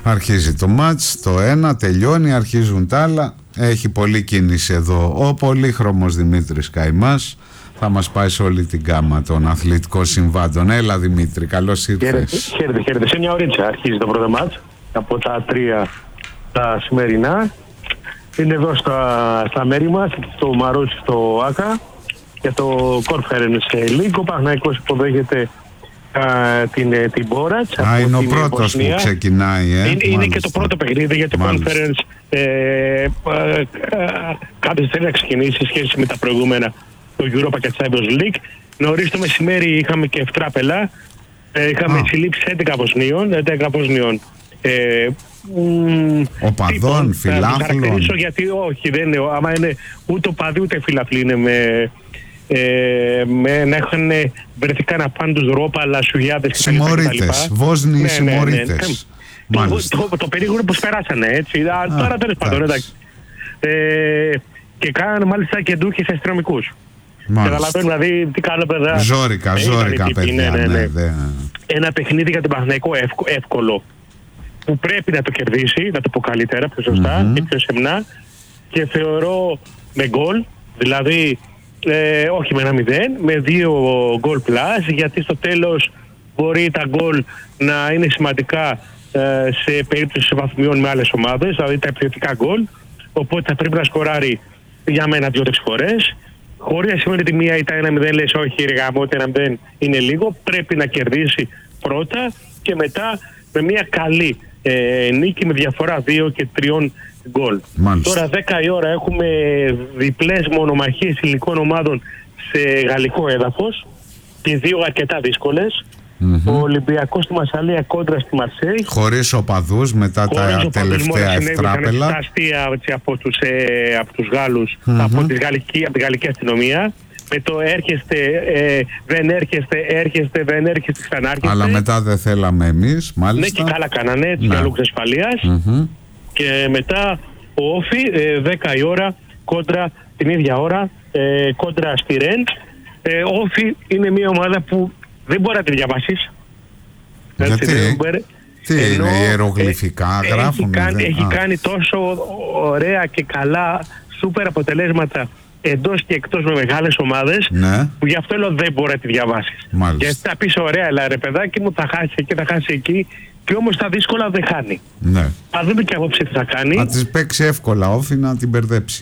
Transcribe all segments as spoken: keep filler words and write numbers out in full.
Αρχίζει το μάτς, το ένα τελειώνει, αρχίζουν τα άλλα. Έχει πολλή κίνηση εδώ ο πολύχρωμος Δημήτρης Καημάς. Θα μας πάει σε όλη την γάμα των αθλητικών συμβάντων. Έλα Δημήτρη, καλώς ήρθες. Χαίρετε, χαίρετε. Σε μια ωρίτσα αρχίζει το πρώτο μάτς από τα τρία τα σημερινά. Είναι εδώ στα, στα μέρη μας, στο Μαρούσι, στο ΆΚΑ, για το Conference League. Ο Παναθηναϊκός υποδέχεται την, την Μπόρατς. Α, είναι ο πρώτος Βοσνία. Που ξεκινάει, ε. Είναι, είναι και το πρώτο παιχνίδι για το Μάλιστα. Conference. Ε, ε, ε, Κάποιος θέλει να ξεκινήσει σε σχέση με τα προηγούμενα, το Europa και Champions League. Νωρίς το μεσημέρι είχαμε και ευτράπελα. Ε, είχαμε συλλήψεις έντεκα Βοσνίων. έντεκα Βοσνίων. Ε, Οπαδών, φιλάθλων. Θα χαρακτηρίσω γιατί όχι, δεν είναι. Άμα είναι ούτε οπαδοί ούτε φιλάθλοι είναι με... Ε, με, να έχουν βρεθικά να πάνε τους ρόπαλα, σουγιάδες και συμμορίτες, Βόσνοι ναι, συμμορίτες. Ναι, ναι, ναι. Το, το, το περίγουρο που περάσανε έτσι. Α, τώρα τέλος πάντων, εντάξει. Ε, και κάνανε μάλιστα και ντούχες αστυνομικούς. Καταλαβαίνουν δηλαδή τι κάνουν παιδιά. Ζόρικα, ε, ζόρικα παιδιά. Ναι, ναι, ναι. Ναι, ένα παιχνίδι για τον Παναθηναϊκό εύκολο που πρέπει να το κερδίσει, να το πω καλύτερα, πιο σωστά mm-hmm. και πιο σεμνά, και θεωρώ με γκολ, δηλαδή ε, όχι με ένα μηδέν, με δύο γκολ plus, γιατί στο τέλος μπορεί τα γκολ να είναι σημαντικά ε, σε περίπτωση βαθμιών με άλλες ομάδες, δηλαδή τα επιθετικά γκολ, οπότε θα πρέπει να σκοράρει για μένα δύο-τρεις φορές. Χωρίς να σημαίνει ότι μία ήταν ένα μηδέν, λες όχι ρε γάμο, ότι ένα μηδέν είναι λίγο, πρέπει να κερδίσει πρώτα και μετά με μια καλή ε, νίκη με διαφορά δύο και τριών γκολ. Τώρα δέκα η ώρα έχουμε διπλές μονομαχίες ελληνικών ομάδων σε γαλλικό έδαφος και δύο αρκετά δύσκολες. Mm-hmm. Ο Ολυμπιακός στη Μασσαλία κόντρα στη Μαρσέη. Χωρίς οπαδούς μετά χωρίς τα τελευταία ευτράπελα. Τα αστεία από τους, ε, από τους Γάλλους, mm-hmm. από, τη γαλλική, από τη γαλλική αστυνομία. Με το έρχεστε, ε, δεν έρχεστε, έρχεστε, δεν έρχεστε, ξανάρχεστε. Αλλά μετά δεν θέλαμε εμείς, μάλιστα. Ναι, και καλά κάνανε, έτσι, για λόγους ασφαλείας. Mm-hmm. Και μετά ο Όφι, ε, δέκα η ώρα, κόντρα την ίδια ώρα, ε, κόντρα στη Ρεν. Ε, Όφι είναι μια ομάδα που δεν μπορεί να τη διαβάσεις. Γιατί, μπορεί, τι ενώ, είναι, ιερογλυφικά ε, γράφουν. Έχει, κάνει, δεν, έχει κάνει τόσο ωραία και καλά σούπερ αποτελέσματα εντός και εκτός με μεγάλες ομάδες, ναι. που γι' αυτό λέω δεν μπορεί να τη διαβάσεις. Μάλιστα. Γιατί θα πεις ωραία, αλλά ρε παιδάκι μου, θα χάσει εκεί, θα χάσει εκεί, και όμως τα δύσκολα δεν χάνει. Ναι. Θα δούμε και απόψε τι θα κάνει. Να τις παίξει εύκολα Όφι, να την μπερδέψει.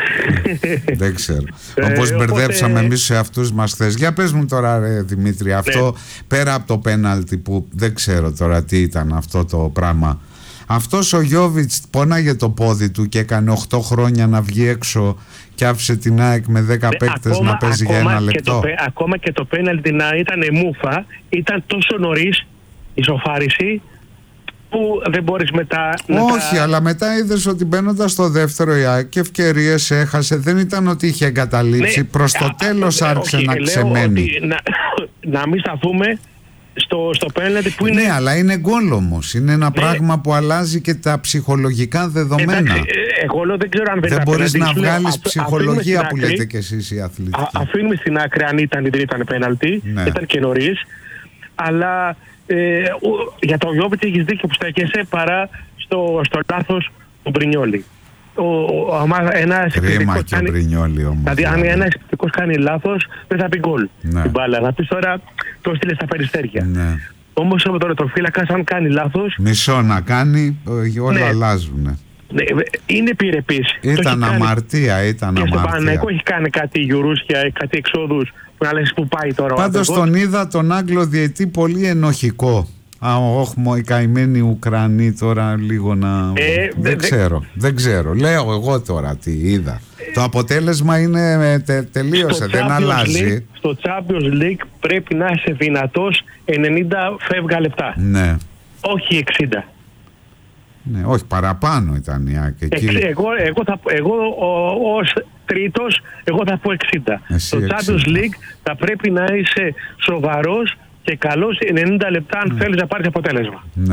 Δεν ξέρω. Ε, Όπως οπότε... μπερδέψαμε εμείς σε αυτούς μας χθες. Για πες μου τώρα ρε Δημήτρη, αυτό ναι. πέρα από το πέναλτι που δεν ξέρω τώρα τι ήταν αυτό το πράγμα. Αυτός ο Γιόβιτς πόναγε το πόδι του και έκανε οκτώ χρόνια να βγει έξω και άφησε την ΑΕΚ με δέκα παίκτες ακόμα, να παίζει για ένα λεπτό. Και το, ακόμα και το πέναλτι να ήταν μούφα, ήταν τόσο νωρίς η σοφάριση που δεν μπορείς μετά να όχι, τα... αλλά μετά είδες ότι μπαίνοντας στο δεύτερο η ΑΕΚ και ευκαιρίες έχασε. Δεν ήταν ότι είχε εγκαταλείψει. Ναι, προς το α, τέλος α, άρχισε όχι, να ξεμένει. Να, να μην σταθούμε στο, στο πέναλτι που είναι... Ναι, αλλά είναι γκολ όμως. Είναι ένα ναι. πράγμα που αλλάζει και τα ψυχολογικά δεδομένα. Εντάξει, εγώ λέω, δεν ξέρω αν δεν, δεν μπορείς να βγάλεις α, ψυχολογία που λέτε κι εσείς οι αθλητικοί. Α, αφήνουμε στην άκρη αν ήταν ή δεν ήταν πέναλτι. Ναι. Ήταν και νωρίς. Αλλά ε, ο, για τον Γιώβιτς έχεις δίκιο που στέκεσαι παρά στο, στο λάθος του Μπρινιόλι. Ο, ο, ένας κρίμα και ο Μπρινιόλι όμως. Δηλαδή αν ένας επιθετικός κάνει λάθος δεν θα πει γκολ ναι. την μπάλα. Θα πεις τώρα το στείλε στα περιστέρια. Ναι. Όμως ο τερματοφύλακας αν κάνει λάθος... Μισό να κάνει, όλα ναι. αλλάζουν. Ναι, είναι επιρρεπής. Ήταν αμαρτία, κάνει... ήταν και αμαρτία. Και στο Παναθηναϊκό έχει κάνει κάτι γιουρούσια, κάτι εξόδους που να λες που πάει τώρα. Πάντως τον είδα τον Άγγλο διαιτή πολύ ενοχικό. Α, όχι, οι καημένοι Ουκρανοί τώρα λίγο να... Ε, δεν δε, ξέρω, δεν ξέρω. Λέω εγώ τώρα τι είδα. Ε, το αποτέλεσμα είναι τε, τελείωσε, δεν αλλάζει. League, στο Champions League πρέπει να είσαι δυνατός ενενήντα φεύγα λεπτά. Ναι. Όχι εξήντα. Ναι, όχι, παραπάνω ήταν η ΑΕΚ εκεί. Εξ, εγώ, εγώ, θα, εγώ ο, ως τρίτος, εγώ θα πω εξήντα. Εσύ στο εξήντα. Champions League θα πρέπει να είσαι σοβαρός και καλός ενενήντα λεπτά αν ναι. θέλεις να πάρεις αποτέλεσμα. Ναι.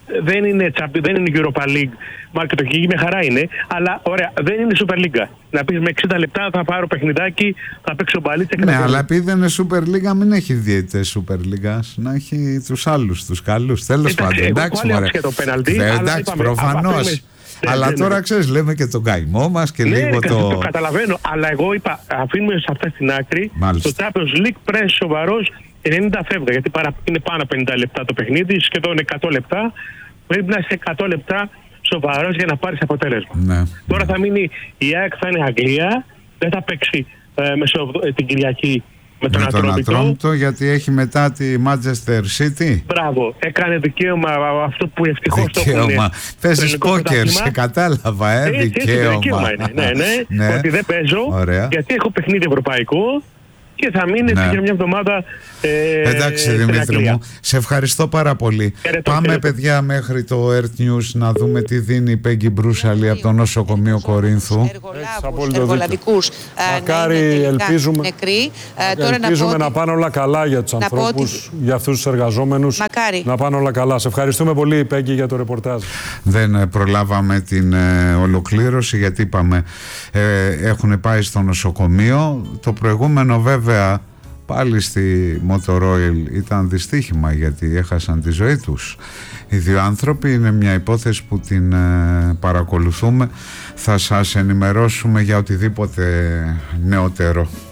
δεν είναι, δεν είναι Europa League, μάλλον και το Κίγη με χαρά είναι, αλλά ωραία, δεν είναι Super League. Να πεις με εξήντα λεπτά θα πάρω παιχνιδάκι, θα παίξω μπαλίτσα και ναι, θα αλλά επειδή δεν είναι Super League, μην έχει διαιτητές Super League, να έχει τους άλλους, τους καλούς. Τέλος πάντων, εντάξει, μωρέ. Εντάξει, προφανώς. Αλλά ναι, τώρα ναι. ξέρεις, λέμε και τον καημό μας και ναι, λίγο ναι, το. Το καταλαβαίνω, αλλά εγώ είπα, αφήνουμε σε αυτά στην άκρη. Μάλιστα. Το Champions League πρέπει σοβαρός ενενήντα φεύγα, γιατί παρα, είναι πάνω από πενήντα λεπτά το παιχνίδι, σχεδόν εκατό λεπτά. Πρέπει να είσαι εκατό λεπτά σοβαρός για να πάρεις αποτέλεσμα. Ναι, τώρα ναι. θα μείνει, η ΑΕΚ θα είναι Αγγλία, δεν θα παίξει ε, μεσο, ε, την Κυριακή. Με τον, με τον Ατρόμητο, γιατί έχει μετά τη Manchester City. Μπράβο, έκανε δικαίωμα αυτό που ευτυχώς το έχουν. Δικαίωμα. Παίζεις πόκερ, σε κατάλαβα, ε, έτσι, δικαίωμα. Έτσι, δικαίωμα είναι, ναι, ναι, ναι. Ότι δεν παίζω, ωραία. Γιατί έχω παιχνίδι ευρωπαϊκό και θα μείνει ναι. για μια εβδομάδα. Ε, Εντάξει, Δημήτρη μου, σε ευχαριστώ πάρα πολύ. Χαιρετώ, Πάμε, χαιρετώ. παιδιά, μέχρι το Earth News να δούμε τι δίνει η Πέγγι Μπρούσαλη από το νοσοκομείο Κορίνθου. Εργολαβικούς. Μακάρι, ελπίζουμε, νεκροί. Τώρα ελπίζουμε να, να πάνε όλα καλά για τους ανθρώπους, ότι... για αυτούς τους εργαζόμενους. Μακάρι. Να πάνε όλα καλά. Σε ευχαριστούμε πολύ, Πέγγι, για το ρεπορτάζ. Δεν προλάβαμε την ε, ολοκλήρωση, γιατί είπαμε ε, έχουν πάει στο νοσοκομείο. Το προηγούμενο, βέβαια, πάλι στη Motoroil ήταν δυστύχημα, γιατί έχασαν τη ζωή τους οι δύο άνθρωποι. Είναι μια υπόθεση που την ε, παρακολουθούμε. Θα σας ενημερώσουμε για οτιδήποτε νεότερο.